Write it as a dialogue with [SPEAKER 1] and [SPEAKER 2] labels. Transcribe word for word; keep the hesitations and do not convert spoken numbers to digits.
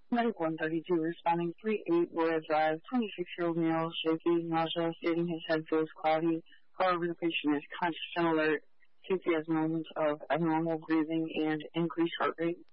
[SPEAKER 1] Medic one thirty-two responding three eight were advised twenty-six-year-old male, shaky, nausea, stating his head feels cloudy. However, the patient is conscious and alert. C P has moments of abnormal breathing and increased heart rate.